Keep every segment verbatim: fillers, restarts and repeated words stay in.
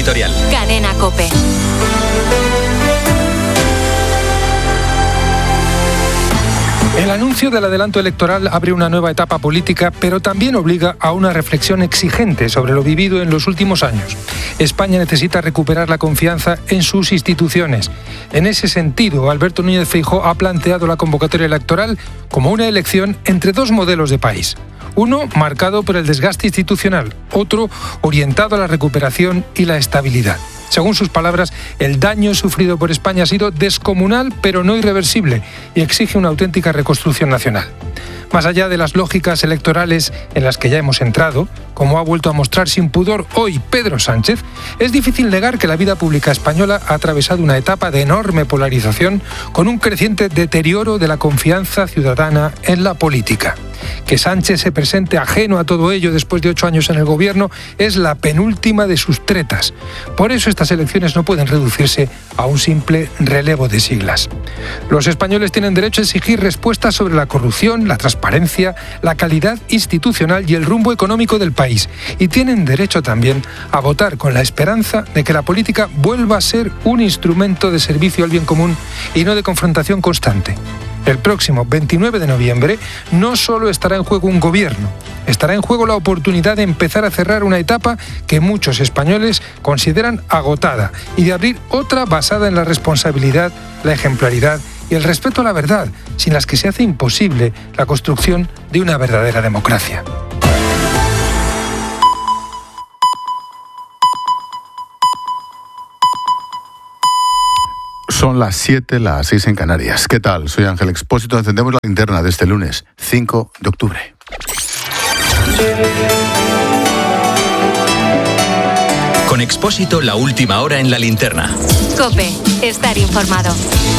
editorial. Cadena COPE. El anuncio del adelanto electoral abre una nueva etapa política, pero también obliga a una reflexión exigente sobre lo vivido en los últimos años. España necesita recuperar la confianza en sus instituciones. En ese sentido, Alberto Núñez Feijóo ha planteado la convocatoria electoral como una elección entre dos modelos de país. Uno marcado por el desgaste institucional, otro orientado a la recuperación y la estabilidad. Según sus palabras, el daño sufrido por España ha sido descomunal, pero no irreversible, y exige una auténtica reconstrucción nacional. Más allá de las lógicas electorales en las que ya hemos entrado, como ha vuelto a mostrar sin pudor hoy Pedro Sánchez, es difícil negar que la vida pública española ha atravesado una etapa de enorme polarización con un creciente deterioro de la confianza ciudadana en la política. Que Sánchez se presente ajeno a todo ello después de ocho años en el gobierno es la penúltima de sus tretas. Por eso estas elecciones no pueden reducirse a un simple relevo de siglas. Los españoles tienen derecho a exigir respuestas sobre la corrupción, la transparencia, la calidad institucional y el rumbo económico del país. Y tienen derecho también a votar con la esperanza de que la política vuelva a ser un instrumento de servicio al bien común y no de confrontación constante. El próximo veintinueve de noviembre no solo estará en juego un gobierno, estará en juego la oportunidad de empezar a cerrar una etapa que muchos españoles consideran agotada y de abrir otra basada en la responsabilidad, la ejemplaridad y el respeto a la verdad, sin las que se hace imposible la construcción de una verdadera democracia. Son las siete, las seis en Canarias. ¿Qué tal? Soy Ángel Expósito. Encendemos la linterna de este lunes, cinco de octubre. Con Expósito, la última hora en la linterna. COPE, estar informado.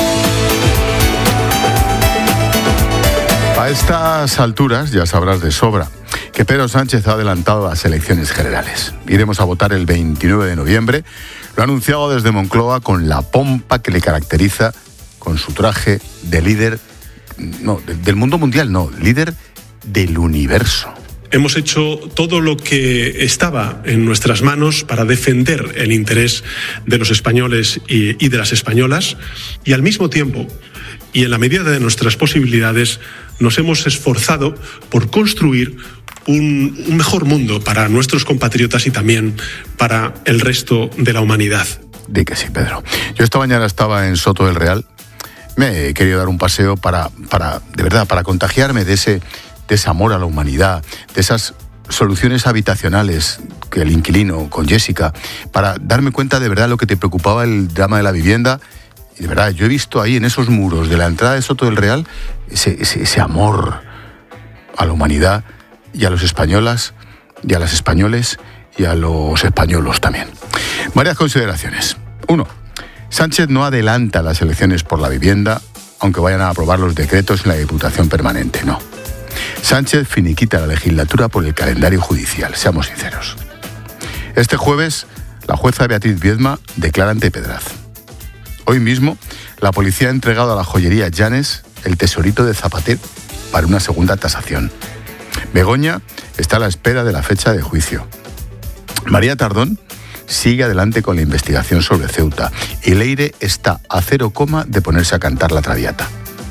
A estas alturas ya sabrás de sobra que Pedro Sánchez ha adelantado las elecciones generales. Iremos a votar el veintinueve de noviembre. Lo ha anunciado desde Moncloa con la pompa que le caracteriza, con su traje de líder, no, del mundo mundial, no, líder del universo. Hemos hecho todo lo que estaba en nuestras manos para defender el interés de los españoles y, y de las españolas, y al mismo tiempo, y en la medida de nuestras posibilidades, nos hemos esforzado por construir Un, un mejor mundo para nuestros compatriotas y también para el resto de la humanidad. Di que sí, Pedro. Yo esta mañana estaba en Soto del Real. Me he querido dar un paseo para, para de verdad, para contagiarme de ese, de ese amor a la humanidad, de esas soluciones habitacionales que el inquilino con Jessica, para darme cuenta de verdad lo que te preocupaba el drama de la vivienda. Y de verdad, yo he visto ahí en esos muros de la entrada de Soto del Real ese, ese, ese amor a la humanidad y a los españolas, y a las españoles, y a los españolos también. Varias consideraciones. Uno, Sánchez no adelanta las elecciones por la vivienda, aunque vayan a aprobar los decretos en la Diputación Permanente, no. Sánchez finiquita la legislatura por el calendario judicial, seamos sinceros. Este jueves, la jueza Beatriz Viedma declara ante Pedraz. Hoy mismo, la policía ha entregado a la joyería Llanes el tesorito de Zapatero para una segunda tasación. Begoña está a la espera de la fecha de juicio. María Tardón sigue adelante con la investigación sobre Ceuta y Leire está a cero coma de ponerse a cantar la Traviata.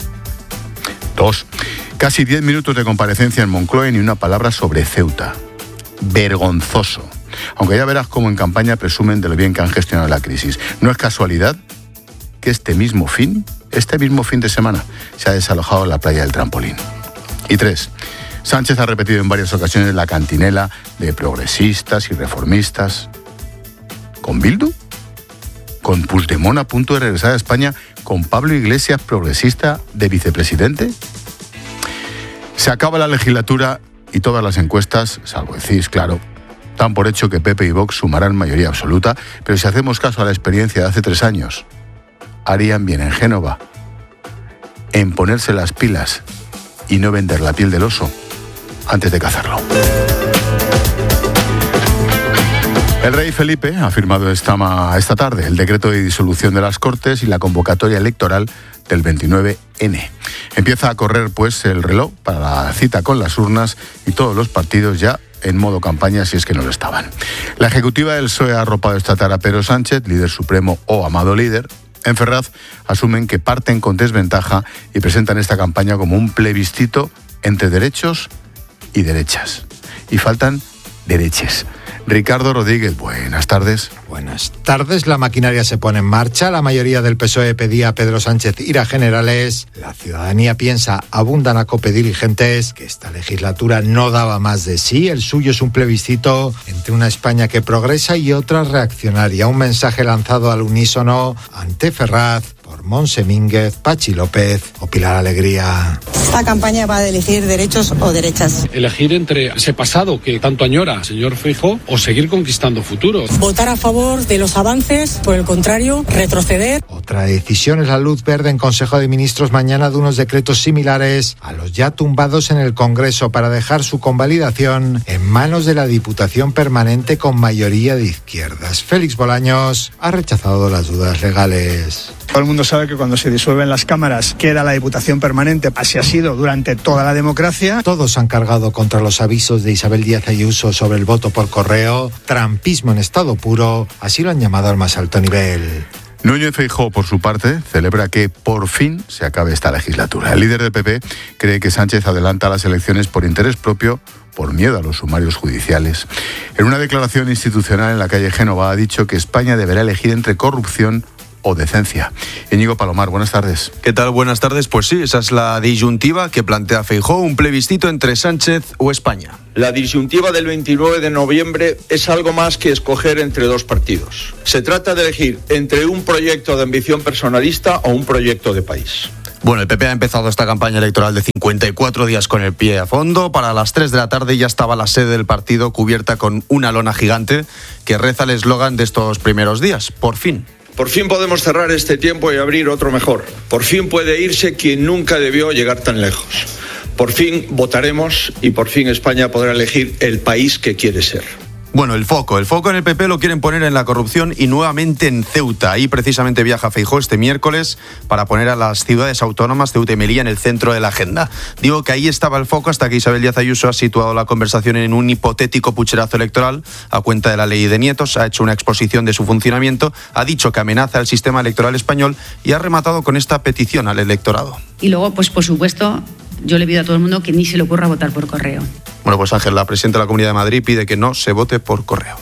Dos. Casi diez minutos de comparecencia en Moncloa y ni una palabra sobre Ceuta. Vergonzoso. Aunque ya verás cómo en campaña presumen de lo bien que han gestionado la crisis. No es casualidad que este mismo fin, este mismo fin de semana, se ha desalojado la playa del Trampolín. Y tres. Sánchez ha repetido en varias ocasiones la cantinela de progresistas y reformistas. ¿Con Bildu? ¿Con Puigdemont a punto de regresar a España? ¿Con Pablo Iglesias, progresista, de vicepresidente? Se acaba la legislatura y todas las encuestas, salvo el C I S, claro, dan por hecho que P P y Vox sumarán mayoría absoluta, pero si hacemos caso a la experiencia de hace tres años, harían bien en Génova en ponerse las pilas y no vender la piel del oso antes de cazarlo. El rey Felipe ha firmado esta, esta tarde el decreto de disolución de las Cortes y la convocatoria electoral del veintinueve ene. Empieza a correr pues el reloj para la cita con las urnas y todos los partidos ya en modo campaña si es que no lo estaban. La ejecutiva del P S O E ha arropado esta tarde a Pedro Sánchez, líder supremo o amado líder. En Ferraz asumen que parten con desventaja y presentan esta campaña como un plebiscito entre derechos y derechas. Y faltan dereches. Ricardo Rodríguez, buenas tardes. Buenas tardes. La maquinaria se pone en marcha. La mayoría del P S O E pedía a Pedro Sánchez ir a generales. La ciudadanía piensa, abundan a COPE dirigentes, que esta legislatura no daba más de sí. El suyo es un plebiscito entre una España que progresa y otra reaccionaria. Un mensaje lanzado al unísono ante Ferraz por Montse Mínguez, Pachi López o Pilar Alegría. Esta campaña va a elegir derechos o derechas. Elegir entre ese pasado que tanto añora, señor Feijóo, o seguir conquistando futuros. Votar a favor de los avances, por el contrario, retroceder. Otra decisión es la luz verde en Consejo de Ministros mañana de unos decretos similares a los ya tumbados en el Congreso para dejar su convalidación en manos de la Diputación Permanente con mayoría de izquierdas. Félix Bolaños ha rechazado las dudas legales. Todo el mundo sabe que cuando se disuelven las cámaras queda la Diputación Permanente. Así ha sido durante toda la democracia. Todos han cargado contra los avisos de Isabel Díaz Ayuso sobre el voto por correo. Trampismo en estado puro, así lo han llamado al más alto nivel. Núñez Feijóo, por su parte, celebra que por fin se acabe esta legislatura. El líder del P P cree que Sánchez adelanta las elecciones por interés propio, por miedo a los sumarios judiciales. En una declaración institucional en la calle Génova ha dicho que España deberá elegir entre corrupción o decencia. Íñigo Palomar, buenas tardes. ¿Qué tal? Buenas tardes. Pues sí, esa es la disyuntiva que plantea Feijóo, un plebiscito entre Sánchez o España. La disyuntiva del veintinueve de noviembre es algo más que escoger entre dos partidos. Se trata de elegir entre un proyecto de ambición personalista o un proyecto de país. Bueno, el P P ha empezado esta campaña electoral de cincuenta y cuatro días con el pie a fondo. Para las tres de la tarde ya estaba la sede del partido cubierta con una lona gigante que reza el eslogan de estos primeros días. Por fin. Por fin podemos cerrar este tiempo y abrir otro mejor. Por fin puede irse quien nunca debió llegar tan lejos. Por fin votaremos y por fin España podrá elegir el país que quiere ser. Bueno, el foco. El foco en el P P lo quieren poner en la corrupción y nuevamente en Ceuta. Ahí precisamente viaja Feijóo este miércoles para poner a las ciudades autónomas Ceuta y Melilla en el centro de la agenda. Digo que ahí estaba el foco hasta que Isabel Díaz Ayuso ha situado la conversación en un hipotético pucherazo electoral a cuenta de la ley de nietos, ha hecho una exposición de su funcionamiento, ha dicho que amenaza el sistema electoral español y ha rematado con esta petición al electorado. Y luego, pues por supuesto, yo le pido a todo el mundo que ni se le ocurra votar por correo. Bueno, pues Ángel, la presidenta de la Comunidad de Madrid, pide que no se vote por correo.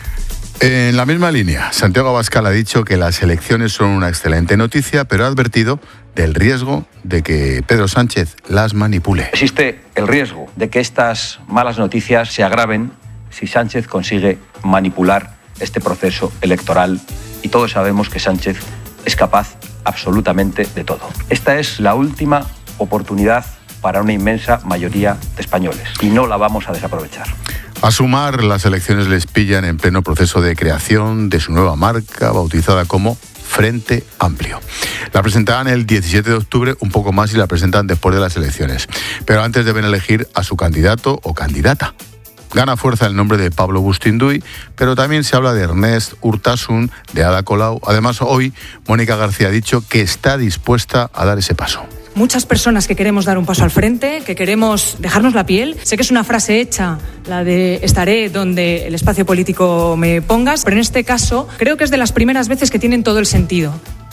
En la misma línea, Santiago Abascal ha dicho que las elecciones son una excelente noticia, pero ha advertido del riesgo de que Pedro Sánchez las manipule. Existe el riesgo de que estas malas noticias se agraven si Sánchez consigue manipular este proceso electoral, y todos sabemos que Sánchez es capaz absolutamente de todo. Esta es la última oportunidad para una inmensa mayoría de españoles y no la vamos a desaprovechar. A Sumar, las elecciones les pillan en pleno proceso de creación de su nueva marca, bautizada como Frente Amplio. La presentarán el diecisiete de octubre, un poco más, y la presentan después de las elecciones. Pero antes deben elegir a su candidato o candidata. Gana fuerza el nombre de Pablo Bustinduy, pero también se habla de Ernest Urtasun, de Ada Colau. Además, hoy Mónica García ha dicho que está dispuesta a dar ese paso. Muchas personas que queremos dar un paso al frente, que queremos dejarnos la piel. Sé que es una frase hecha, la de estaré donde el espacio político me pongas, pero en este caso creo que es de las primeras veces que tienen todo el sentido.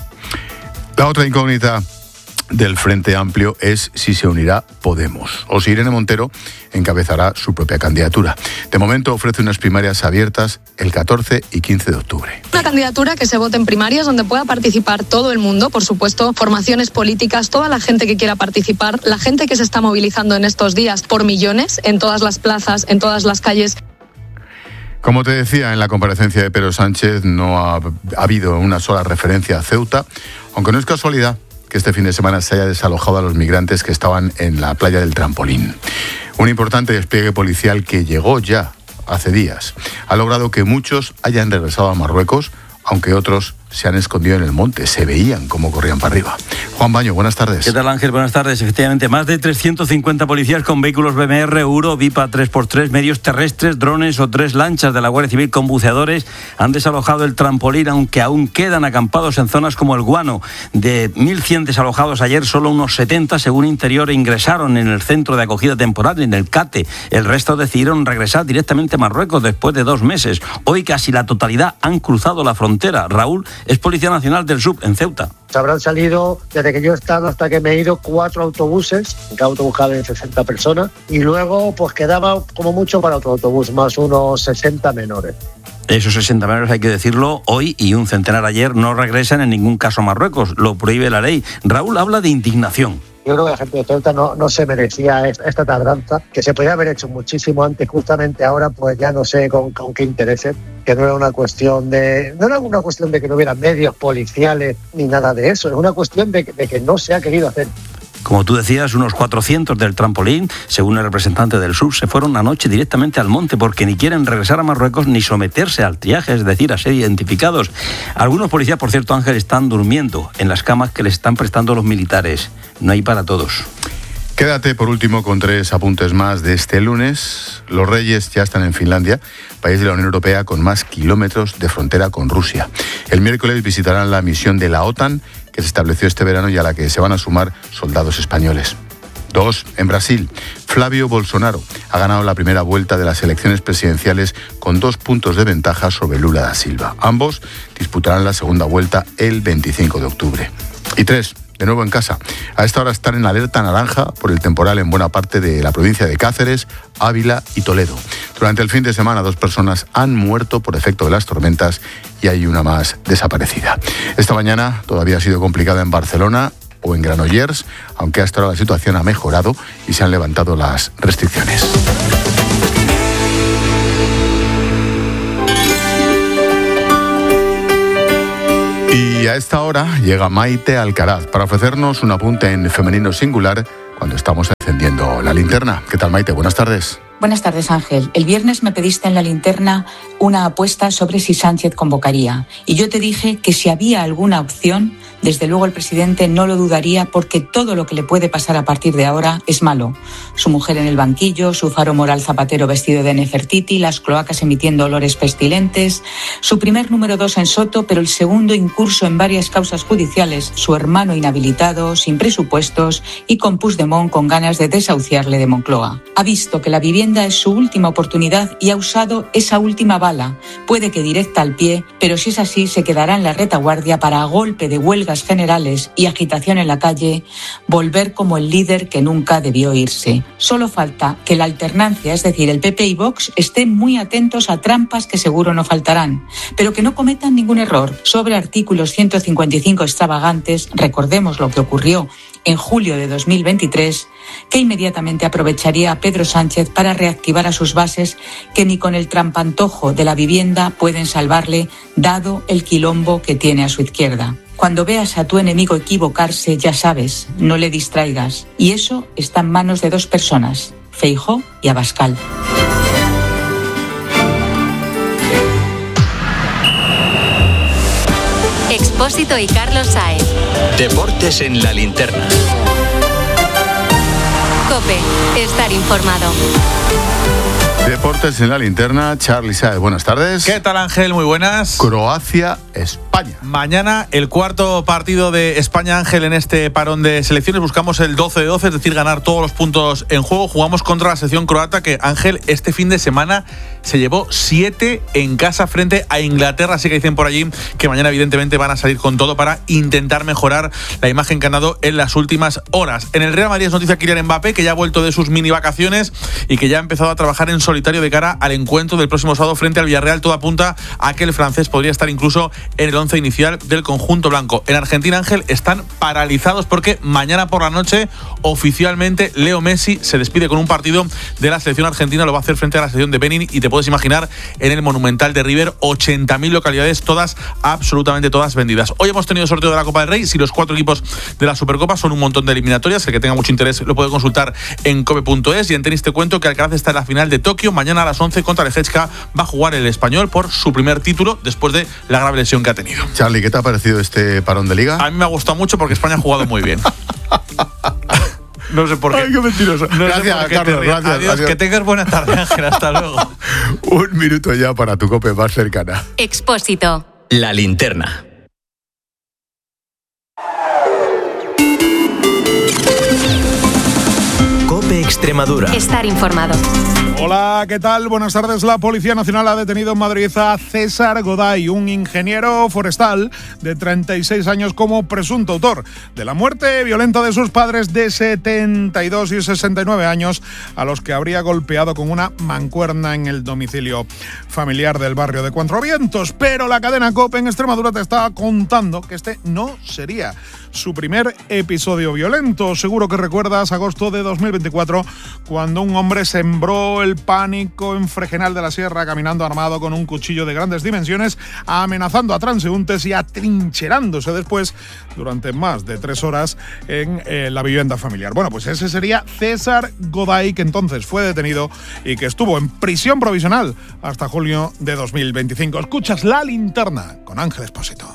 La otra incógnita del Frente Amplio es si se unirá Podemos o si Irene Montero encabezará su propia candidatura. De momento ofrece unas primarias abiertas el catorce y quince de octubre. Una candidatura que se vote en primarias donde pueda participar todo el mundo, por supuesto, formaciones políticas, toda la gente que quiera participar, la gente que se está movilizando en estos días por millones en todas las plazas, en todas las calles. Como te decía, en la comparecencia de Pedro Sánchez no ha, ha habido una sola referencia a Ceuta, aunque no es casualidad que este fin de semana se haya desalojado a los migrantes que estaban en la playa del Trampolín. Un importante despliegue policial que llegó ya hace días ha logrado que muchos hayan regresado a Marruecos, aunque otros se han escondido en el monte, se veían cómo corrían para arriba. Juan Baño, buenas tardes. ¿Qué tal, Ángel? Buenas tardes. Efectivamente, más de trescientos cincuenta policías con vehículos B M R, Euro, Vipa tres por tres, medios terrestres, drones o tres lanchas de la Guardia Civil con buceadores han desalojado el trampolín, aunque aún quedan acampados en zonas como el Guano. De mil cien desalojados ayer, solo unos setenta, según Interior, ingresaron en el centro de acogida temporal, en el CATE. El resto decidieron regresar directamente a Marruecos después de dos meses. Hoy casi la totalidad han cruzado la frontera. Raúl es Policía Nacional del Sub, en Ceuta. Habrán salido, desde que yo he estado hasta que me he ido, cuatro autobuses, en cada autobús caben sesenta personas, y luego pues quedaba como mucho para otro autobús, más unos sesenta menores. Esos sesenta menores, hay que decirlo, hoy y un centenar ayer, no regresan en ningún caso a Marruecos, lo prohíbe la ley. Raúl habla de indignación. Yo creo que la gente de Ceuta no, no se merecía esta tardanza, que se podía haber hecho muchísimo antes. Justamente ahora pues ya no sé con, con qué intereses, que no era una cuestión de no era una cuestión de que no hubiera medios policiales ni nada de eso, es una cuestión de, de que no se ha querido hacer. Como tú decías, unos cuatrocientos del trampolín, según el representante del Sur, se fueron anoche directamente al monte porque ni quieren regresar a Marruecos ni someterse al triaje, es decir, a ser identificados. Algunos policías, por cierto, Ángel, están durmiendo en las camas que les están prestando los militares. No hay para todos. Quédate por último con tres apuntes más de este lunes. Los Reyes ya están en Finlandia, país de la Unión Europea con más kilómetros de frontera con Rusia. El miércoles visitarán la misión de la OTAN que se estableció este verano y a la que se van a sumar soldados españoles. Dos, en Brasil, Flávio Bolsonaro ha ganado la primera vuelta de las elecciones presidenciales con dos puntos de ventaja sobre Lula da Silva. Ambos disputarán la segunda vuelta el veinticinco de octubre. Y tres, de nuevo en casa. A esta hora están en alerta naranja por el temporal en buena parte de la provincia de Cáceres, Ávila y Toledo. Durante el fin de semana, dos personas han muerto por efecto de las tormentas y hay una más desaparecida. Esta mañana todavía ha sido complicada en Barcelona o en Granollers, aunque hasta ahora la situación ha mejorado y se han levantado las restricciones. Y a esta hora llega Maite Alcaraz para ofrecernos un apunte en femenino singular cuando estamos encendiendo la linterna. ¿Qué tal, Maite? Buenas tardes. Buenas tardes, Ángel. El viernes me pediste en la linterna una apuesta sobre si Sánchez convocaría. Y yo te dije que si había alguna opción, desde luego el presidente no lo dudaría porque todo lo que le puede pasar a partir de ahora es malo. Su mujer en el banquillo, su faro moral Zapatero vestido de Nefertiti, las cloacas emitiendo olores pestilentes, su primer número dos en Soto, pero el segundo incurso en varias causas judiciales, su hermano inhabilitado, sin presupuestos y con Puigdemont con ganas de desahuciarle de Moncloa. Ha visto que la vivienda es su última oportunidad y ha usado esa última bala. Puede que directa al pie, pero si es así se quedará en la retaguardia para, a golpe de huelgas generales y agitación en la calle, volver como el líder que nunca debió irse. Solo falta que la alternancia, es decir, el P P y Vox, estén muy atentos a trampas que seguro no faltarán, pero que no cometan ningún error sobre artículos ciento cincuenta y cinco extravagantes. Recordemos lo que ocurrió en julio de dos mil veintitrés, que inmediatamente aprovecharía a Pedro Sánchez para reactivar a sus bases que ni con el trampantojo de la vivienda pueden salvarle, dado el quilombo que tiene a su izquierda. Cuando veas a tu enemigo equivocarse, ya sabes, no le distraigas. Y eso está en manos de dos personas, Feijóo y Abascal. Expósito y Carlos Sáenz. Deportes en la linterna. COPE, estar informado. Deportes en la linterna, Charly Sáenz, buenas tardes. ¿Qué tal, Ángel? Muy buenas. Croacia, España. Mañana el cuarto partido de España, Ángel, en este parón de selecciones. Buscamos el doce de doce, es decir, ganar todos los puntos en juego. Jugamos contra la selección croata que, Ángel, este fin de semana se llevó siete en casa frente a Inglaterra. Así que dicen por allí que mañana evidentemente van a salir con todo para intentar mejorar la imagen que han dado en las últimas horas. En el Real Madrid es noticia Kylian Mbappé, que ya ha vuelto de sus mini vacaciones y que ya ha empezado a trabajar en solitario de cara al encuentro del próximo sábado frente al Villarreal. Todo apunta a que el francés podría estar incluso en el once inicial del conjunto blanco. En Argentina, Ángel, están paralizados porque mañana por la noche oficialmente Leo Messi se despide con un partido de la selección argentina. Lo va a hacer frente a la selección de Benin y te puedes imaginar en el Monumental de River, ochenta mil localidades, todas, absolutamente todas vendidas. Hoy hemos tenido sorteo de la Copa del Rey. Si los cuatro equipos de la Supercopa son un montón de eliminatorias, el que tenga mucho interés lo puede consultar en cope punto es. Y en tenis te cuento que Alcaraz está en la final de Tokio. Mañana a las once contra Leječka va a jugar el español por su primer título después de la grave lesión repercusión que ha tenido. Charlie, ¿qué te ha parecido este parón de Liga? A mí me ha gustado mucho porque España ha jugado muy bien. No sé por qué. Ay, qué mentiroso. No gracias, sé Carlos, gracias. Adiós, adiós. que tengas buena tarde, Ángel. Hasta luego. Un minuto ya para tu COPE más cercana. Expósito. La linterna. COPE Extremadura. Estar informado. Hola, ¿qué tal? Buenas tardes. La Policía Nacional ha detenido en Madrid a César Goday, un ingeniero forestal de treinta y seis años, como presunto autor de la muerte violenta de sus padres de setenta y dos y sesenta y nueve años, a los que habría golpeado con una mancuerna en el domicilio familiar del barrio de Cuatro Vientos. Pero la cadena COPE en Extremadura te está contando que este no sería su primer episodio violento. Seguro que recuerdas agosto de dos mil veinticuatro, cuando un hombre sembró el pánico en Fregenal de la Sierra, caminando armado con un cuchillo de grandes dimensiones, amenazando a transeúntes y atrincherándose después durante más de tres horas en eh, la vivienda familiar. Bueno, pues ese sería César Goday, que entonces fue detenido y que estuvo en prisión provisional hasta julio de dos mil veinticinco. Escuchas La Linterna con Ángel Expósito.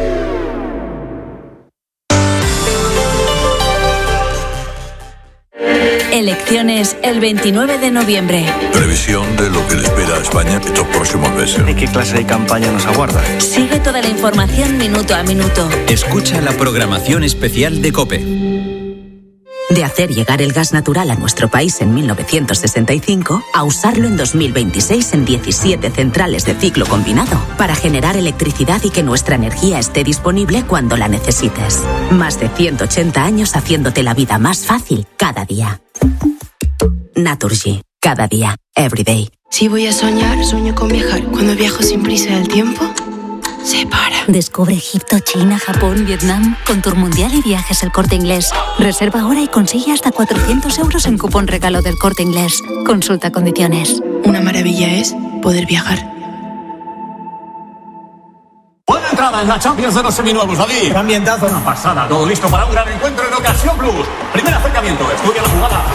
Elecciones el veintinueve de noviembre. Previsión de lo que le espera a España estos próximos meses. ¿De qué clase de campaña nos aguarda? Sigue toda la información minuto a minuto. Escucha la programación especial de COPE. De hacer llegar el gas natural a nuestro país en mil novecientos sesenta y cinco a usarlo en dos mil veintiséis en diecisiete centrales de ciclo combinado para generar electricidad y que nuestra energía esté disponible cuando la necesites. Más de ciento ochenta años haciéndote la vida más fácil cada día. Naturgy. Cada día. Every day. Si voy a soñar, sueño con viajar. Cuando viajo sin prisa, el tiempo se para. Descubre Egipto, China, Japón, Vietnam con Tour Mundial y Viajes El Corte Inglés. Reserva ahora y consigue hasta cuatrocientos euros en cupón regalo del Corte Inglés. Consulta condiciones. Una maravilla es poder viajar. Buena entrada en la Champions de los seminuevos, David. Ambientazo, una pasada. Todo listo para un gran encuentro en Ocasión Plus. Primer acercamiento, estudia la jugada.